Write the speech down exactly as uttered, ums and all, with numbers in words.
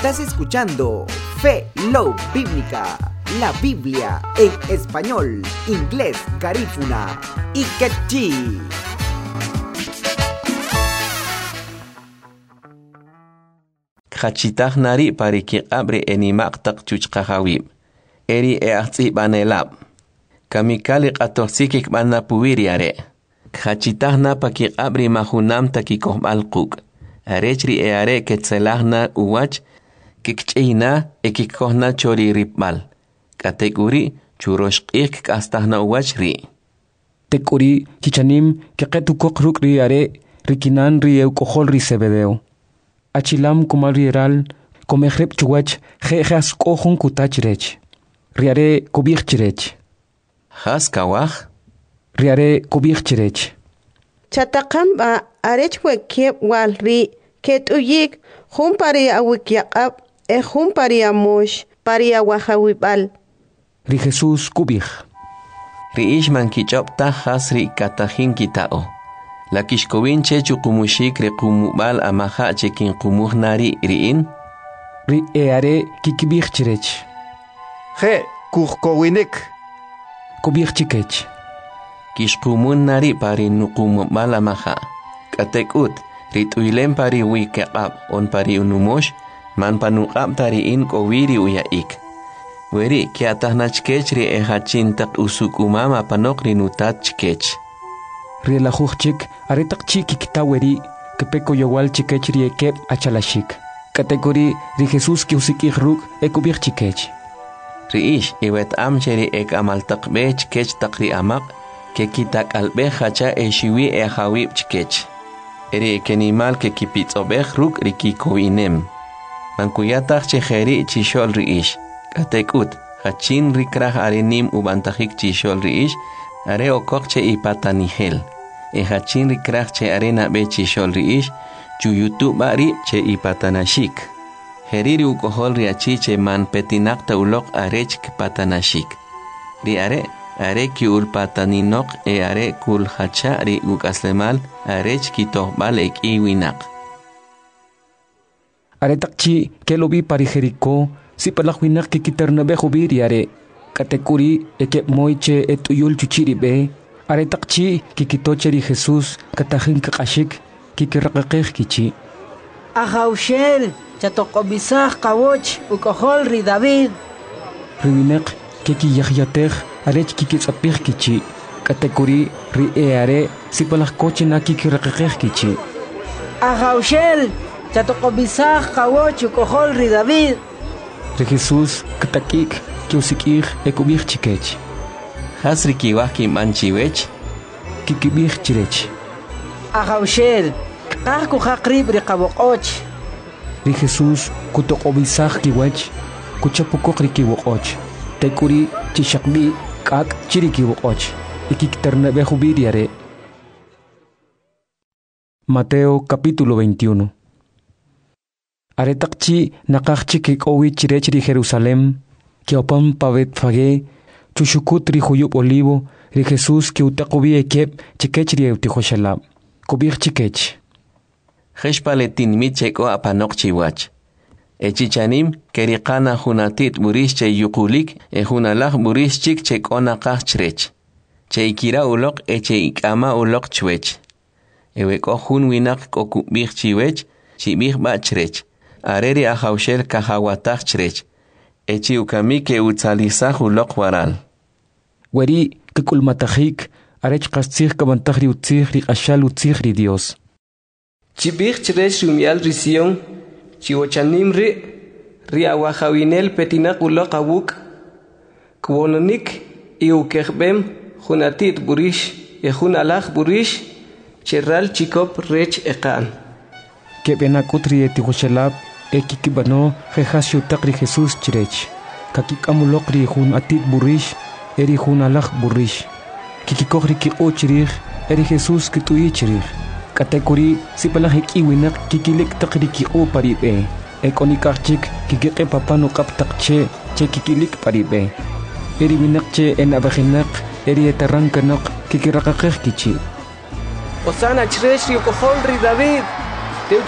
Estás escuchando Fe Love Bíblica, la Biblia en español, inglés, garífuna y quechí. Khachitah nari pariki abre enimak tak chuchkahawib. Eri e atsi banelab. Kamikali qatoxikik bana puwiriare. Khachitah na paki abre mahunam takikoh balquk. Arechri e are ketselahna uwach kikchina e kikohna chori ripbal. Kategori churoshqik kastahna uwach ri. Tekuri kichanim keketu kokruk ri are rikinan ri eu kohol ri sebedeo. Achilam kumal rieral komehrep chuwach jejas kohun kutachrech. Riare kubirchirech. Has kawach? Riare kubirchirech. Chatakamba arechwe kiep walri ket uyik hum pari awikyaqab e hum pari amosh pari awahawibal. Ri Jesus kubich. Ri ishman kichopta has ri katajin kitao. La kishkowin che chukumushik re kumubal amaha chekin kumuh nari riin. Ri eare kikibirchirech. Je kuhkowinik. Kubirchikech. Kishkumun nari pari nukumubal amaha. Katekut rituilen pari wikaqab on pari unumosh man panuqab tariin kowiri uyaik. Weri kiatahnachkech ri ehachintak usukumama panok rinutachkech. Rielajuchik aretak chiki kitaweri kepeko yowal chikech riekep achalashik. Kategori ri Jesus ki usikih ruk ekubirchikech. Riish iwet amcheri ek amaltak bech kech takri amak ke kitak albech hacha e shiwi e hawib chkech. Eri ekenimal ke kipitsobech ruk rikikowinem. Mankuyatach chejeri chishol riish. Katekut hachin rikrah arenim ubantajik chishol riish are okok che ipatanihel. E hachin rikrah che arena be chishol riish chuyutu bari che ipatanashik. Heriri ukohol riachi che man petinakta ulok arech patanashik. Ri are are ki ulpataninok e are kul hacha ri ukaslemal arech kitohbal ek iwinak. Are takchi kelobi pari Jericó si palakwinak kikitarnabe hubiri are katekuri eke moiche etuyul chuchiribe are takchi kikitocheri Jesus katajin kakashik kikiraqaqej kichi. Ajaushel chatokobisaj kawoch ukohol ri David. Riwinek kikiyajyatej arech kikitsapij kichi. Katekuri ri eare si palakkoche na kikiraqaqej kichi. Ajaushel chatokobisaj kawoch ukohol ri David. Ri Jesus katakik kiusikij ekubirchikech. Hasri kiwah kimanchiwech. Kikibirchirech. Ajaushel kahku hakrib ri kawokoch. Ri Jesus kutokobisaj kiwach kuchapukok ri kiwokoch. Tekuri chishakbi kak chiri kiwokoch. Ikiktarnabe hubiriare. Mateo capítulo veintiuno. Aretakchi nakakchi kikowi chirech ri Jerusalem, kiopam pavet fage, chushukut ri huyup olivo, ri Jesus ki utakobi ekep chikech ri eutihoshalab. Kubir chikech. Jeshpaletin micheko apanok chiwach. Echichanim kerikana hunatit burish che yukulik e hunalach burish chik chekona kachrech. Che ikira ulok e che ikama ulok chwech. Eweko hun winak kokubir chiwech, chibir bachrech. Areri ajaushel kahawatach chrech. Echi ukami ke utzalizah ulok waral. Weri kekulmatajik arech kastzih kabantahri utzih ri ashal utzih ri Dios. Chibich chrech rumial risión, chiwochanim ri, ri awahawinel petinak ulok awuk, kwononik iukehbem hunatit burish, ehun alach burish, cherral chikop rech ekan. Kebenakut ri etihoshalab ekikibano jehasio takri Jesus chirech. Kakikamulok ri hun atit burish, eri hun alach burish. Kikikok ri kiko chirich, eri Jesus kitui chirich. Katekuri si palahik iwinak kikilik takri kiko paribe. Ekonikachik kikike papano kap takche che kikilik paribe. Eri winak che enabajinak, eri etarankanok kikirakakej kichi. Osana chresh ri ukohol ri David.